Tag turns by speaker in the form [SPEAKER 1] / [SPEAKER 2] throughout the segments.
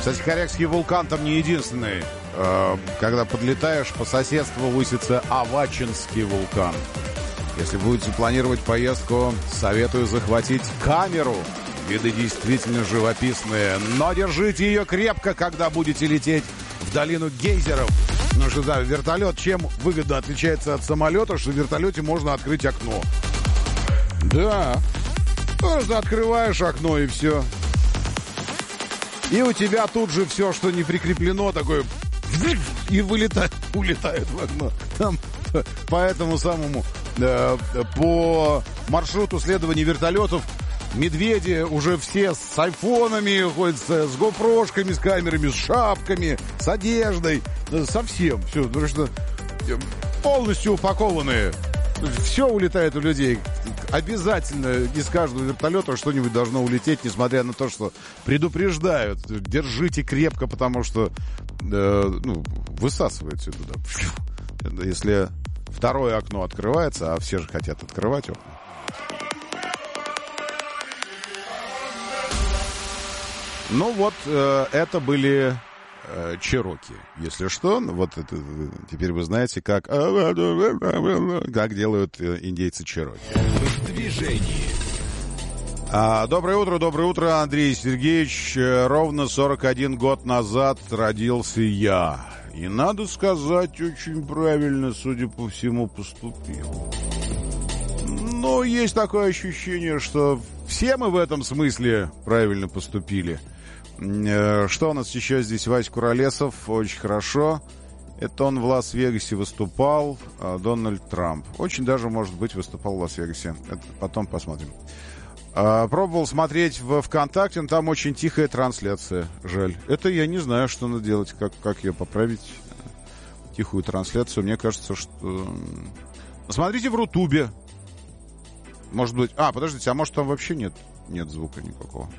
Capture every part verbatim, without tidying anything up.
[SPEAKER 1] Кстати, Корякский вулкан там не единственный. Когда подлетаешь, по соседству высится Авачинский вулкан. Если будете планировать поездку, советую захватить камеру. Виды действительно живописные. Но держите ее крепко, когда будете лететь в долину гейзеров. Потому что, да, вертолет чем выгодно отличается от самолета, что в вертолете можно открыть окно. Да. Просто открываешь окно и все. И у тебя тут же все, что не прикреплено, такое... И вылетает, улетает в окно. Там по этому самому... Э, по маршруту следования вертолетов медведи уже все с айфонами ходят, с гоупрошками, с камерами, с шапками, с одеждой. Совсем все, потому что полностью упакованные. Все улетает у людей. Обязательно из каждого вертолета что-нибудь должно улететь, несмотря на то, что предупреждают. Держите крепко, потому что э, ну, высасывает все туда. Если второе окно открывается, а все же хотят открывать окна. Ну вот, э, это были э, чероки. Если что, вот это, теперь вы знаете, как, как делают индейцы чероки.
[SPEAKER 2] В движении.
[SPEAKER 1] А, доброе утро, доброе утро, Андрей Сергеевич. Ровно сорок один год назад родился я. И, надо сказать, очень правильно, судя по всему, поступил. Но есть такое ощущение, что все мы в этом смысле правильно поступили. Что у нас еще здесь? Вась Куролесов, очень хорошо. Это он в Лас-Вегасе выступал, а Дональд Трамп. Очень даже, может быть, выступал в Лас-Вегасе. Это потом посмотрим. А, пробовал смотреть в ВКонтакте, но там очень тихая трансляция. Жаль. Это я не знаю, что надо делать, как, как ее поправить. Тихую трансляцию. Мне кажется, что... Смотрите в Рутубе. Может быть... А, подождите, а может там вообще нет, нет звука никакого?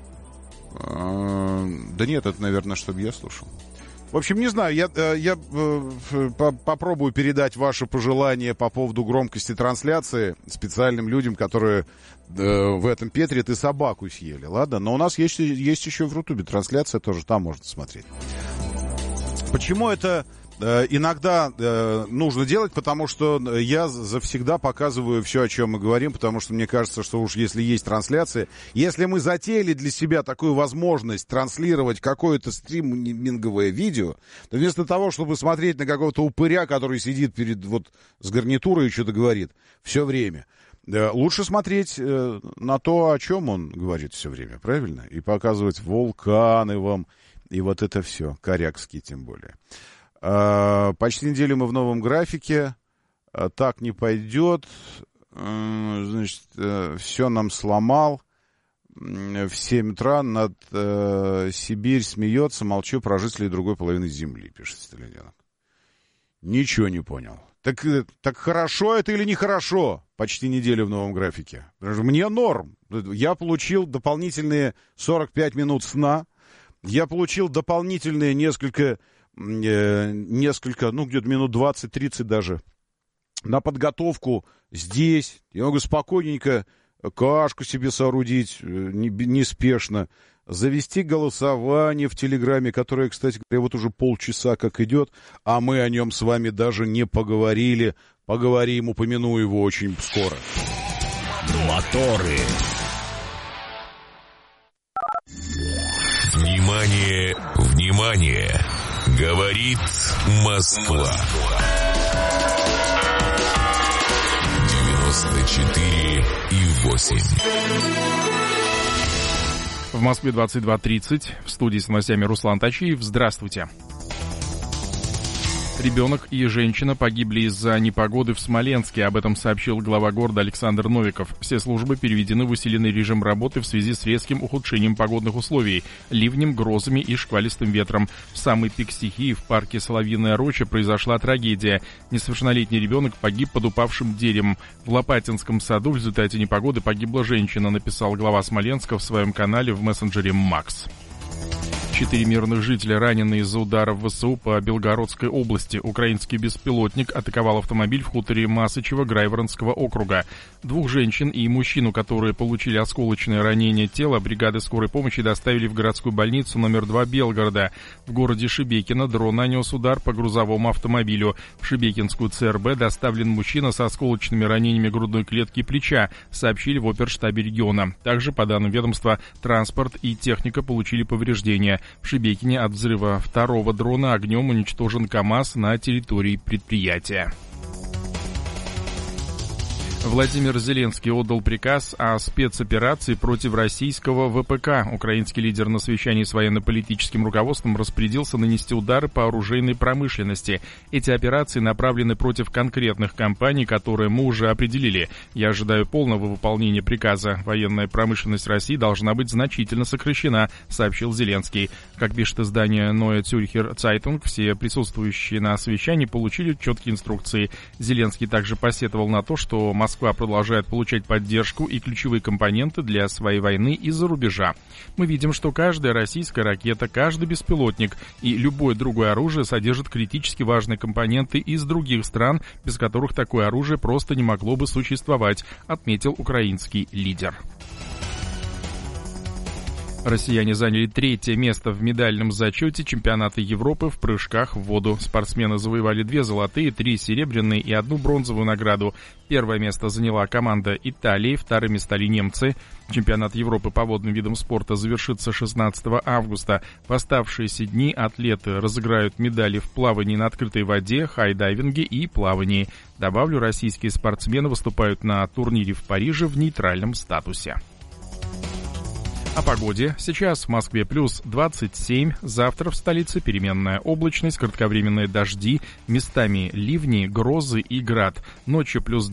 [SPEAKER 1] А, да нет, это, наверное, чтобы я слушал. В общем, не знаю, я, я попробую передать ваши пожелания по поводу громкости трансляции специальным людям, которые в этом Петре ты собаку съели, ладно? Но у нас есть, есть еще в Рутубе трансляция, тоже там можно смотреть. Почему это иногда нужно делать? Потому что я завсегда показываю все, о чем мы говорим, потому что мне кажется, что уж если есть трансляция, если мы затеяли для себя такую возможность транслировать какое-то стриминговое видео, то вместо того, чтобы смотреть на какого-то упыря, который сидит перед вот с гарнитурой и что-то говорит все время, лучше смотреть на то, о чем он говорит все время, правильно? И показывать вулканы вам, и вот это все, корякский тем более. Почти неделю мы в новом графике. Так не пойдет. Значит, все нам сломал. В семь утра над э, Сибирь смеется. Молчу про жителей другой половины земли, пишет Сталиненок. Ничего не понял. Так, так хорошо это или нехорошо? Почти неделю в новом графике. Мне норм. Я получил дополнительные сорок пять минут сна. Я получил дополнительные несколько... несколько, ну, где-то минут двадцать-тридцать даже, на подготовку здесь. Я могу спокойненько кашку себе соорудить, неспешно, завести голосование в Телеграме, которое, кстати говоря, вот уже полчаса как идет, а мы о нем с вами даже не поговорили. Поговорим, упомяну его очень скоро.
[SPEAKER 2] Моторы. Внимание, внимание! Говорит Москва. девяносто четыре и восемь.
[SPEAKER 3] В Москве двадцать два тридцать. В студии с новостями Руслан Тачиев. Здравствуйте. Ребенок и женщина погибли из-за непогоды в Смоленске. Об этом сообщил глава города Александр Новиков. Все службы переведены в усиленный режим работы в связи с резким ухудшением погодных условий, ливнем, грозами и шквалистым ветром. В самый пик стихии в парке Соловьиная Роща произошла трагедия. Несовершеннолетний ребенок погиб под упавшим деревом. В Лопатинском саду в результате непогоды погибла женщина, написал глава Смоленска в своем канале в мессенджере «Макс». Четыре мирных жителя ранены из-за ударов ВСУ по Белгородской области. Украинский беспилотник атаковал автомобиль в хуторе Масычево Грайворонского округа. Двух женщин и мужчину, которые получили осколочное ранение тела, бригады скорой помощи доставили в городскую больницу номер два Белгорода. В городе Шебекино дрон нанес удар по грузовому автомобилю. В Шебекинскую ЦРБ доставлен мужчина с осколочными ранениями грудной клетки и плеча, сообщили в оперштабе региона. Также, по данным ведомства, транспорт и техника получили повреждения. В Шебекине от взрыва второго дрона огнем уничтожен КАМАЗ на территории предприятия. Владимир Зеленский отдал приказ о спецоперации против российского ВПК. Украинский лидер на совещании с военно-политическим руководством распорядился нанести удары по оружейной промышленности. Эти операции направлены против конкретных компаний, которые мы уже определили. Я ожидаю полного выполнения приказа. Военная промышленность России должна быть значительно сокращена, сообщил Зеленский. Как пишет издание Neue Zürcher Zeitung, все присутствующие на совещании получили четкие инструкции. Зеленский также посетовал на то, что Москва Москва продолжает получать поддержку и ключевые компоненты для своей войны из-за рубежа. Мы видим, что каждая российская ракета, каждый беспилотник и любое другое оружие содержит критически важные компоненты из других стран, без которых такое оружие просто не могло бы существовать, отметил украинский лидер. Россияне заняли третье место в медальном зачете чемпионата Европы в прыжках в воду. Спортсмены завоевали две золотые, три серебряные и одну бронзовую награду. Первое место заняла команда Италии, вторыми стали немцы. Чемпионат Европы по водным видам спорта завершится шестнадцатого августа. В оставшиеся дни атлеты разыграют медали в плавании на открытой воде, хайдайвинге и плавании. Добавлю, российские спортсмены выступают на турнире в Париже в нейтральном статусе. О погоде. Сейчас в Москве плюс двадцать семь, завтра в столице переменная облачность, кратковременные дожди, местами ливни, грозы и град. Ночью плюс